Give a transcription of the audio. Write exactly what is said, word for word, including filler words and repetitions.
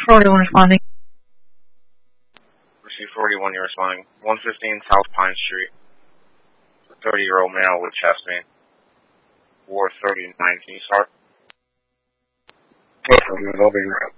forty-one responding. Receive forty-one, you're responding. one fifteen South Pine Street. thirty-year-old male with chest pain. War thirty-nine, can you start? Okay, I'll be right.